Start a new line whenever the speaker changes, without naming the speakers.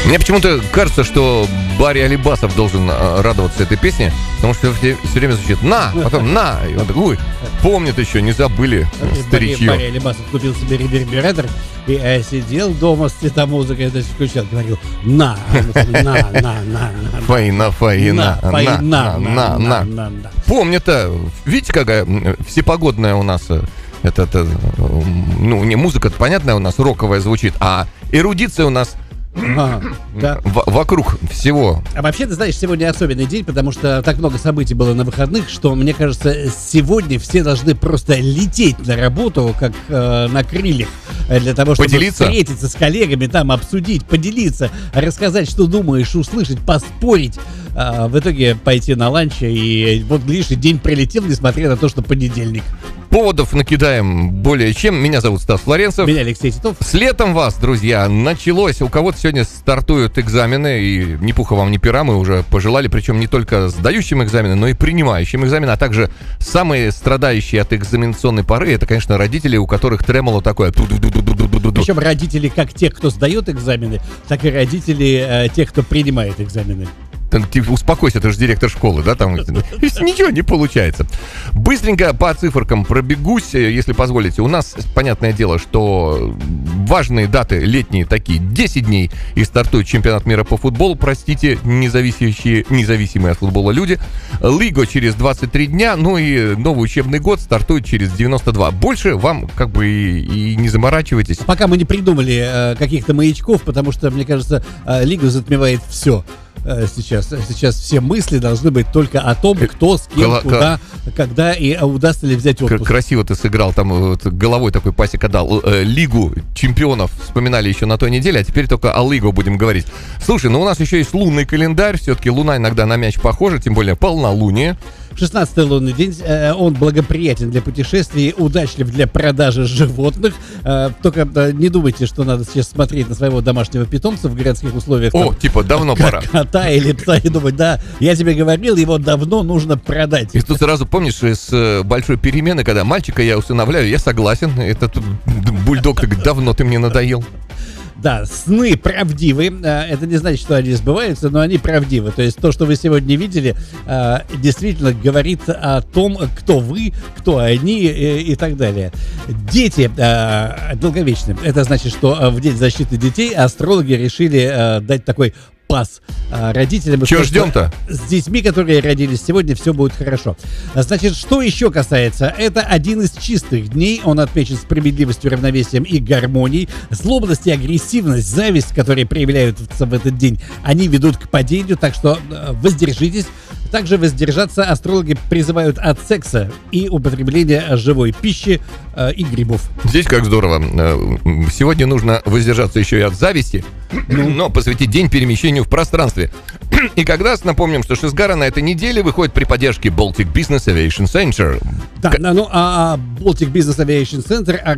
Мне почему-то кажется, что Барри Алибасов должен радоваться этой песне, потому что все время звучит «на», потом «на». И он такой, ой, помнит еще, не забыли старичье.
Барри Алибасов купил себе ревербератор и сидел дома с цветомузыкой, это включал, говорил «на».
Фаина. Помнит-то. Видите, какая всепогодная у нас... не музыка-то понятная у нас, роковая звучит, а эрудиция у нас
да.
Вокруг всего.
А вообще, ты знаешь, сегодня особенный день, потому что так много событий было на выходных, что, мне кажется, сегодня все должны просто лететь на работу, как на крыльях, для того, чтобы встретиться с коллегами, там обсудить, поделиться, рассказать, что думаешь, услышать, поспорить. В итоге пойти на ланч, и вот, глядишь, и день пролетел, несмотря на то, что понедельник.
Поводов накидаем более чем. Меня зовут Стас Флоренцев.
Меня Алексей Титов.
С летом вас, друзья, началось. У кого-то сегодня стартуют экзамены, и ни пуха вам, ни пера, мы уже пожелали, причем не только сдающим экзамены, но и принимающим экзамены, а также самые страдающие от экзаменационной поры, это, конечно, родители, у которых тремоло такое.
Причем родители как тех, кто сдает экзамены, так и родители тех, кто принимает экзамены.
Типа, успокойся, ты же директор школы, да, там ничего не получается. Быстренько по циферкам пробегусь, если позволите. У нас, понятное дело, что важные даты летние такие. 10 дней и стартует чемпионат мира по футболу, простите, независимые от футбола люди. Лига через 23 дня, ну и новый учебный год стартует через 92. Больше вам как бы и не заморачивайтесь.
Пока мы не придумали каких-то маячков, потому что, мне кажется, Лига затмевает все. Сейчас все мысли должны быть только о том, кто, с кем, куда, когда и удастся ли взять отпуск.
Красиво ты сыграл, там вот, головой такой пасик отдал. Лигу чемпионов вспоминали еще на той неделе, а теперь только о Лигу будем говорить. Слушай, ну у нас еще есть лунный календарь, все-таки луна иногда на мяч похожа, тем более полнолуние.
16-й лунный день, он благоприятен для путешествий, удачлив для продажи животных. Только не думайте, что надо сейчас смотреть на своего домашнего питомца в городских условиях.
О, типа, давно пора.
Кота или пса, и думать, да, я тебе говорил, его давно нужно продать.
И тут сразу, помнишь, из большой перемены, когда мальчика я усыновляю, я согласен, этот бульдог давно ты мне надоел.
Да, сны правдивы. Это не значит, что они сбываются, но они правдивы. То есть то, что вы сегодня видели, действительно говорит о том, кто вы, кто они и так далее. Дети долговечны. Это значит, что в День защиты детей астрологи решили дать такой пас родителям.
Чего ждем-то?
С детьми, которые родились сегодня, все будет хорошо. Значит, что еще касается? Это один из чистых дней. Он отмечен справедливостью, равновесием и гармонией. Злобность и агрессивность, зависть, которые проявляются в этот день, они ведут к падению, так что воздержитесь. Также воздержаться астрологи призывают от секса и употребления живой пищи и грибов.
Здесь как здорово. Сегодня нужно воздержаться еще и от зависти, но посвятить день перемещению в пространстве. И как раз напомним, что Шизгара на этой неделе выходит при поддержке Baltic Business Aviation Center.
Да, Baltic Business Aviation Center